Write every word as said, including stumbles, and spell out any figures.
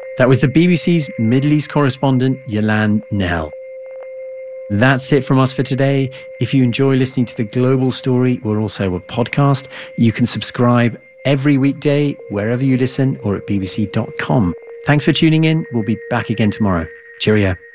That was the B B C's Middle East correspondent, Yelan Nell. That's it from us for today. If you enjoy listening to The Global Story, we're also a podcast. You can subscribe every weekday wherever you listen or at b b c dot com. Thanks for tuning in. We'll be back again tomorrow. Cheerio.